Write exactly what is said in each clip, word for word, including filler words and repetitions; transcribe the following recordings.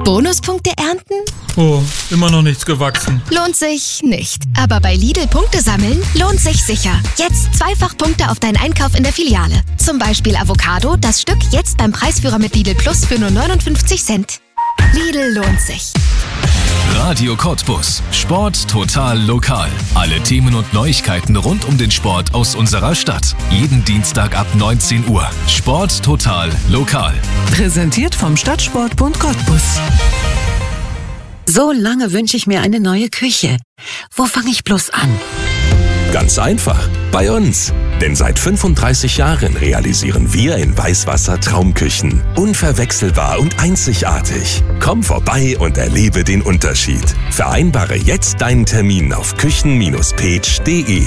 Bonuspunkte ernten? Oh, immer noch nichts gewachsen. Lohnt sich nicht. Aber bei Lidl Punkte sammeln lohnt sich sicher. Jetzt zweifach Punkte auf deinen Einkauf in der Filiale. Zum Beispiel Avocado, das Stück jetzt beim Preisführer mit Lidl Plus für nur neunundfünfzig Cent. Lidl lohnt sich. Radio Cottbus. Sport total lokal. Alle Themen und Neuigkeiten rund um den Sport aus unserer Stadt. Jeden Dienstag ab neunzehn Uhr. Sport total lokal. Präsentiert vom Stadtsportbund Cottbus. So lange wünsche ich mir eine neue Küche. Wo fange ich bloß an? Ganz einfach, bei uns. Denn seit fünfunddreißig Jahren realisieren wir in Weißwasser Traumküchen. Unverwechselbar und einzigartig. Komm vorbei und erlebe den Unterschied. Vereinbare jetzt deinen Termin auf küchen Bindestrich page punkt de.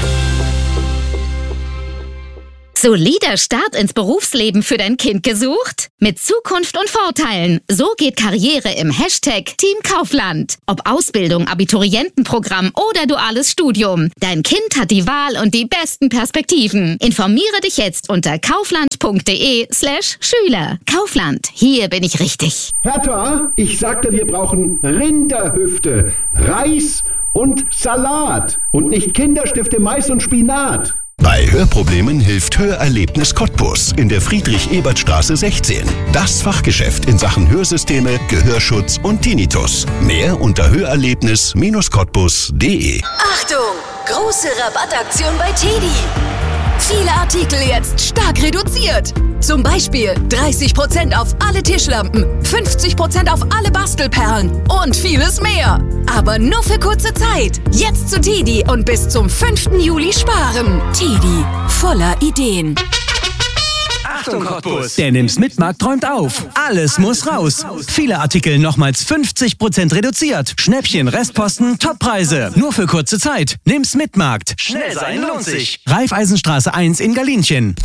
Solider Start ins Berufsleben für dein Kind gesucht? Mit Zukunft und Vorteilen. So geht Karriere im Hashtag Team Kaufland. Ob Ausbildung, Abiturientenprogramm oder duales Studium. Dein Kind hat die Wahl und die besten Perspektiven. Informiere dich jetzt unter kaufland.de slash Schüler. Kaufland, hier bin ich richtig. Hertha, ich sagte, wir brauchen Rinderhüfte, Reis und Salat und nicht Kinderstifte, Mais und Spinat. Bei Hörproblemen hilft Hörerlebnis Cottbus in der Friedrich-Ebert-Straße sechzehn. Das Fachgeschäft in Sachen Hörsysteme, Gehörschutz und Tinnitus. Mehr unter hörerlebnis Cottbus punkt de. Achtung! Große Rabattaktion bei Tedi. Viele Artikel jetzt stark reduziert. Zum Beispiel dreißig Prozent auf alle Tischlampen, fünfzig Prozent auf alle Bastelperlen und vieles mehr. Aber nur für kurze Zeit. Jetzt zu Tedi und bis zum fünften Juli sparen. Tedi, voller Ideen. Achtung Cottbus! Der Nimm's-Mit-Markt träumt auf. Alles muss raus. Viele Artikel nochmals fünfzig Prozent reduziert. Schnäppchen, Restposten, Toppreise. Nur für kurze Zeit. Nimm's-Mit-Markt. Schnell sein lohnt sich. Raiffeisenstraße eins in Galinchen.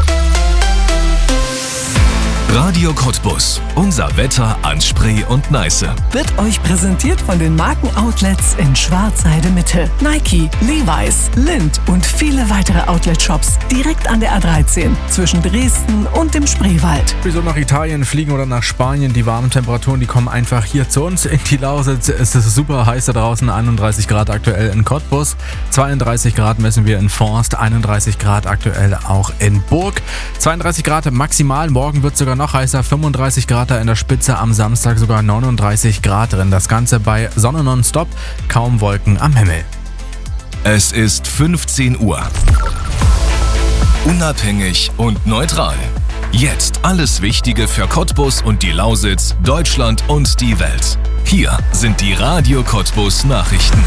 Radio Cottbus. Unser Wetter an Spree und Neiße. Wird euch präsentiert von den Markenoutlets in Schwarzheide-Mitte. Nike, Levi's, Lindt und viele weitere Outlet-Shops direkt an der A dreizehn zwischen Dresden und dem Spreewald. Wieso nach Italien fliegen oder nach Spanien? Die warmen Temperaturen, die kommen einfach hier zu uns in die Lausitz. Es ist super heiß da draußen, einunddreißig Grad aktuell in Cottbus, zweiunddreißig Grad messen wir in Forst, einunddreißig Grad aktuell auch in Burg, zweiunddreißig Grad maximal, morgen wird sogar noch noch heißer, fünfunddreißig Grad da in der Spitze, am Samstag sogar neununddreißig Grad drin. Das Ganze bei Sonne nonstop, kaum Wolken am Himmel. Es ist fünfzehn Uhr. Unabhängig und neutral. Jetzt alles Wichtige für Cottbus und die Lausitz, Deutschland und die Welt. Hier sind die Radio Cottbus Nachrichten.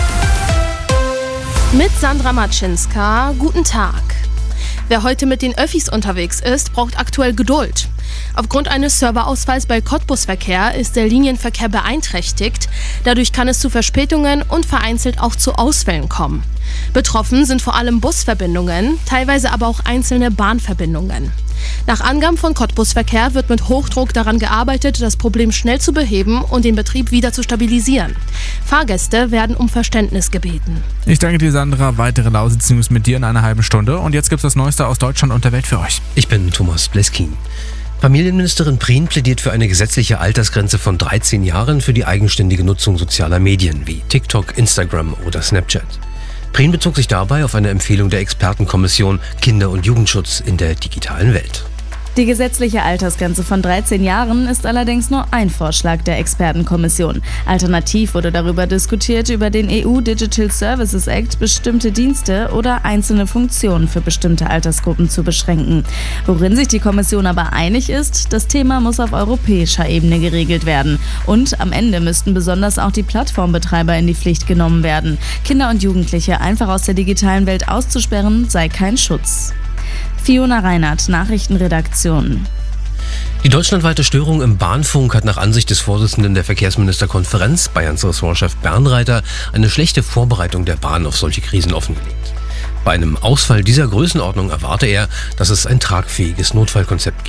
Mit Sandra Matschinska, guten Tag. Wer heute mit den Öffis unterwegs ist, braucht aktuell Geduld. Aufgrund eines Serverausfalls bei Cottbus Verkehr ist der Linienverkehr beeinträchtigt. Dadurch kann es zu Verspätungen und vereinzelt auch zu Ausfällen kommen. Betroffen sind vor allem Busverbindungen, teilweise aber auch einzelne Bahnverbindungen. Nach Angaben von Cottbus Verkehr wird mit Hochdruck daran gearbeitet, das Problem schnell zu beheben und den Betrieb wieder zu stabilisieren. Fahrgäste werden um Verständnis gebeten. Ich danke dir, Sandra. Weitere Lausitz-News mit dir in einer halben Stunde. Und jetzt gibt's das Neueste aus Deutschland und der Welt für euch. Ich bin Thomas Bleskin. Familienministerin Prien plädiert für eine gesetzliche Altersgrenze von dreizehn Jahren für die eigenständige Nutzung sozialer Medien wie TikTok, Instagram oder Snapchat. Prien bezog sich dabei auf eine Empfehlung der Expertenkommission Kinder- und Jugendschutz in der digitalen Welt. Die gesetzliche Altersgrenze von dreizehn Jahren ist allerdings nur ein Vorschlag der Expertenkommission. Alternativ wurde darüber diskutiert, über den E U Digital Services Act bestimmte Dienste oder einzelne Funktionen für bestimmte Altersgruppen zu beschränken. Worin sich die Kommission aber einig ist, das Thema muss auf europäischer Ebene geregelt werden. Und am Ende müssten besonders auch die Plattformbetreiber in die Pflicht genommen werden. Kinder und Jugendliche einfach aus der digitalen Welt auszusperren, sei kein Schutz. Fiona Reinhardt, Nachrichtenredaktion. Die deutschlandweite Störung im Bahnfunk hat nach Ansicht des Vorsitzenden der Verkehrsministerkonferenz, Bayerns Ressortchef Bernreiter, eine schlechte Vorbereitung der Bahn auf solche Krisen offengelegt. Bei einem Ausfall dieser Größenordnung erwarte er, dass es ein tragfähiges Notfallkonzept gebe.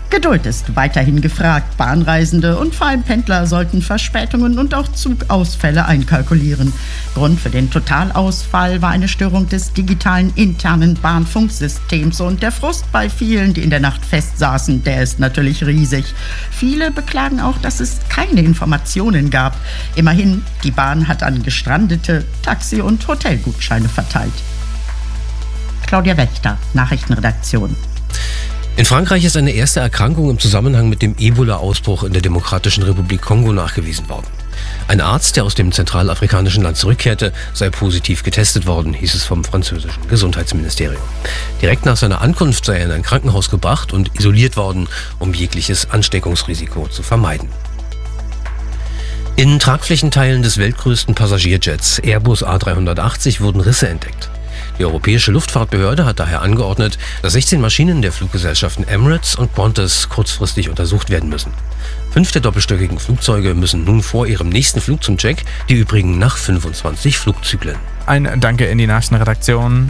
Geduld ist weiterhin gefragt. Bahnreisende und vor allem Pendler sollten Verspätungen und auch Zugausfälle einkalkulieren. Grund für den Totalausfall war eine Störung des digitalen internen Bahnfunksystems und der Frust bei vielen, die in der Nacht festsaßen, der ist natürlich riesig. Viele beklagen auch, dass es keine Informationen gab. Immerhin, die Bahn hat an Gestrandete Taxi- und Hotelgutscheine verteilt. Claudia Wächter, Nachrichtenredaktion. In Frankreich ist eine erste Erkrankung im Zusammenhang mit dem Ebola-Ausbruch in der Demokratischen Republik Kongo nachgewiesen worden. Ein Arzt, der aus dem zentralafrikanischen Land zurückkehrte, sei positiv getestet worden, hieß es vom französischen Gesundheitsministerium. Direkt nach seiner Ankunft sei er in ein Krankenhaus gebracht und isoliert worden, um jegliches Ansteckungsrisiko zu vermeiden. In Tragflächenteilen des weltgrößten Passagierjets Airbus A dreihundertachtzig wurden Risse entdeckt. Die Europäische Luftfahrtbehörde hat daher angeordnet, dass sechzehn Maschinen der Fluggesellschaften Emirates und Qantas kurzfristig untersucht werden müssen. Fünf der doppelstöckigen Flugzeuge müssen nun vor ihrem nächsten Flug zum Check, die übrigen nach fünfundzwanzig Flugzyklen. Ein Danke in die Nachrichtenredaktion.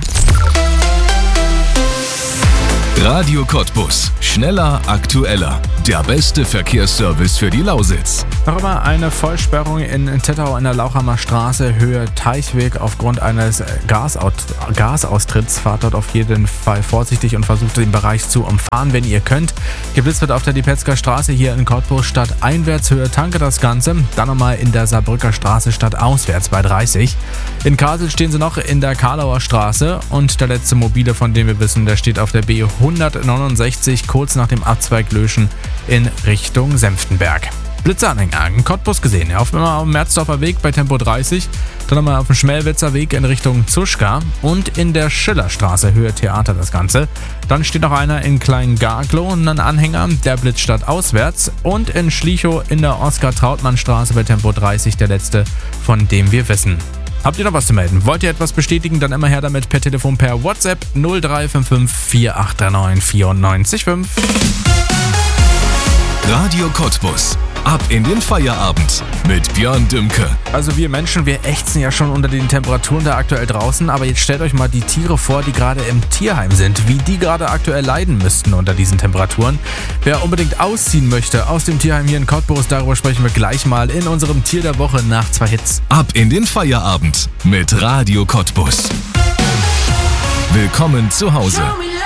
Radio Cottbus. Schneller, aktueller. Der beste Verkehrsservice für die Lausitz. Noch immer eine Vollsperrung in Tettau in der Lauchhammer Straße, Höhe Teichweg aufgrund eines Gasaut- Gasaustritts. Fahrt dort auf jeden Fall vorsichtig und versucht den Bereich zu umfahren, wenn ihr könnt. Geblitzt wird auf der Lipetzker Straße hier in Cottbus stadteinwärts, Höhe Tanke das Ganze. Dann nochmal in der Saarbrücker Straße stadtauswärts bei dreißig. In Kassel stehen sie noch in der Karlauer Straße und der letzte Mobile, von dem wir wissen, der steht auf der B hundertneunundsechzig kurz nach dem Abzweig Löschen in Richtung Senftenberg. Blitzeanhänger in Cottbus gesehen. Auf dem Merzdorfer Weg bei Tempo dreißig, dann nochmal auf dem Schmelwitzer Weg in Richtung Zuschka und in der Schillerstraße, Höhe Theater das Ganze. Dann steht noch einer in Kleingarglow, ein Anhänger, der blitzt stadtauswärts und in Schlichow in der Oskar-Trautmann-Straße bei Tempo dreißig, der letzte, von dem wir wissen. Habt ihr noch was zu melden? Wollt ihr etwas bestätigen? Dann immer her damit per Telefon, per WhatsApp null drei fünf fünf vier acht drei neun vier neun fünf. Radio Cottbus. Ab in den Feierabend mit Björn Dümke. Also wir Menschen, wir ächzen ja schon unter den Temperaturen da aktuell draußen, aber jetzt stellt euch mal die Tiere vor, die gerade im Tierheim sind, wie die gerade aktuell leiden müssten unter diesen Temperaturen. Wer unbedingt ausziehen möchte aus dem Tierheim hier in Cottbus, darüber sprechen wir gleich mal in unserem Tier der Woche nach zwei Hits. Ab in den Feierabend mit Radio Cottbus. Willkommen zu Hause.